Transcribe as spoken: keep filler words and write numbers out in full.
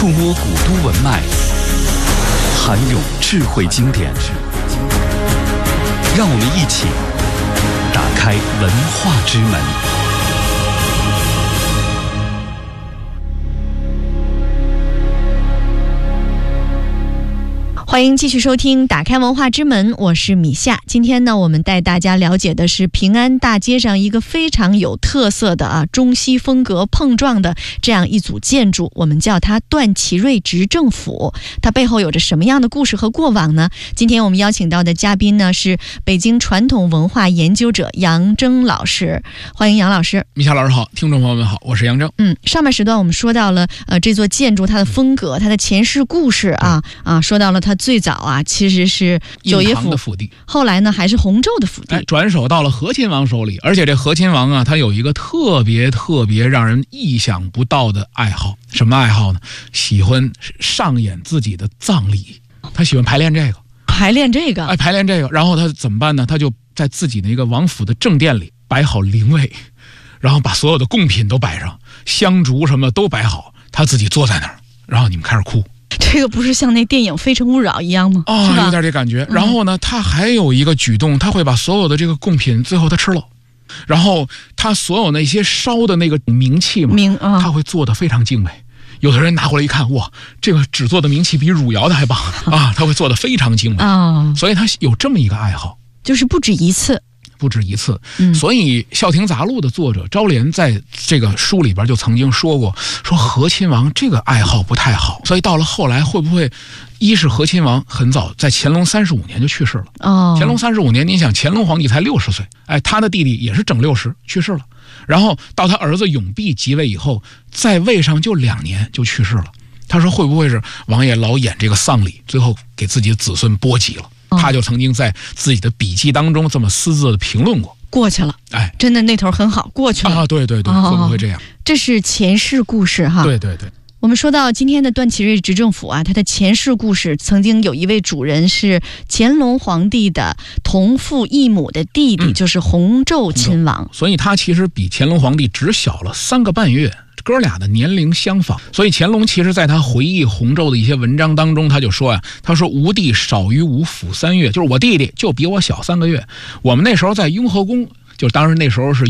触摸古都文脉，涵咏智慧经典。让我们一起打开文化之门。 欢迎继续收听打开文化之门，我是米夏。今天呢，我们带大家了解的是平安大街上一个非常有特色的啊中西风格碰撞的这样一组建筑，我们叫它段祺瑞执政府。它背后有着什么样的故事和过往呢？今天我们邀请到的嘉宾呢是北京传统文化研究者杨铮老师，欢迎杨老师。 米夏老师好，听众朋友们好，我是杨铮。 嗯，上半时段我们说到了呃这座建筑它的风格、它的前世故事啊啊，说到了它最早啊其实是九爷府的府邸， 后来呢还是洪州的府邸， 哎，转手到了和亲王手里。而且这和亲王啊，他有一个特别特别让人意想不到的爱好，什么爱好呢？喜欢上演自己的葬礼，他喜欢排练这个， 排练这个， 哎，排练这个。然后他怎么办呢？他就在自己那个王府的正殿里摆好灵位，然后把所有的贡品都摆上，香烛什么都摆好，他自己坐在那儿，然后你们开始哭。 这个不是像那电影《非诚勿扰》一样吗？ 哦，有点这感觉。然后呢，他还有一个举动，他会把所有的这个贡品最后他吃了，然后他所有那些烧的那个冥器嘛， 冥啊， 他会做得非常精美。有的人拿过来一看，哇，这个纸做的冥器比汝窑的还棒啊！他会做得非常精美啊，所以他有这么一个爱好， 就是不止一次。 不止一次， 嗯、 所以《孝亭杂录》的作者昭连在这个书里边就曾经说过，说和亲王这个爱好不太好，所以到了后来会不会，一是和亲王很早在乾隆三十五年就去世了， 哦， 乾隆三十五年，您想乾隆皇帝才六十岁，哎，他的弟弟也是整六十去世了，然后到他儿子永弼即位以后，在位上就两年就去世了。他说会不会是王爷老演这个丧礼，最后给自己的子孙波及了？他就曾经在自己的笔记当中这么私自的评论过。 过去了，哎，真的那头很好，过去了啊！对对对，哦、会不会这样？ 这是前世故事哈。 对对对。 我们说到今天的段祺瑞执政府啊，它的前世故事，曾经有一位主人是乾隆皇帝的同父异母的弟弟，嗯、就是洪州亲王， 所以他其实比乾隆皇帝只小了三个半月。哥俩的年龄相仿，所以乾隆其实在他回忆洪州的一些文章当中，他就说呀、啊，他说吾弟少于吾父三月，就是我弟弟就比我小三个月。我们那时候在雍和宫，就当时那时候是